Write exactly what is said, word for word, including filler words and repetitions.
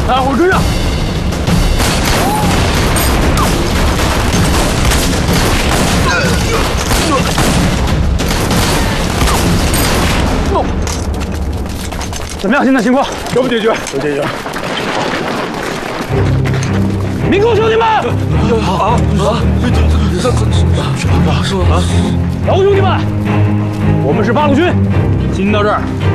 大伙追上！怎么样？现在情况？ 全部解决，都解决。 民工兄弟们！ 啊啊！这这这啊！ 老兄弟们，我们是八路军，今天到这儿